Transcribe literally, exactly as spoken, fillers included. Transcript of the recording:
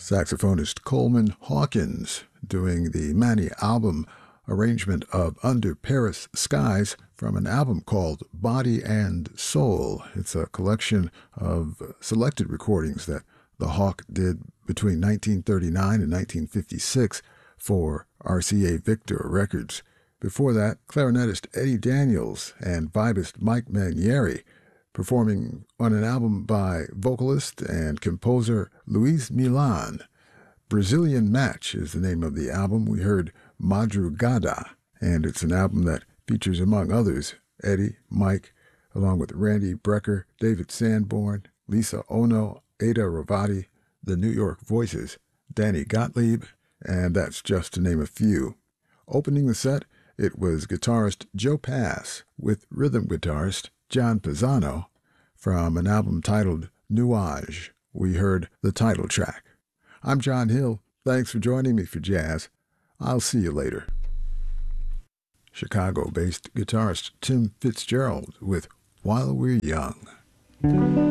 Saxophonist Coleman Hawkins doing the Manny album arrangement of Under Paris Skies from an album called Body and Soul. It's a collection of selected recordings that the Hawk did between nineteen thirty-nine and nineteen fifty-six for R C A Victor Records. Before that, clarinetist Eddie Daniels and vibist Mike Mainieri performing on an album by vocalist and composer Luis Milan. Brazilian Match is the name of the album. We heard Madrugada, and it's an album that features, among others, Eddie, Mike, along with Randy Brecker, David Sanborn, Lisa Ono, Ada Ravati, the New York Voices, Danny Gottlieb, and that's just to name a few. Opening the set, it was guitarist Joe Pass with rhythm guitarist John Pisano from an album titled Nuage. We heard the title track. I'm John Hill. Thanks for joining me for jazz. I'll see you later. Chicago-based guitarist Tim Fitzgerald with While We're Young.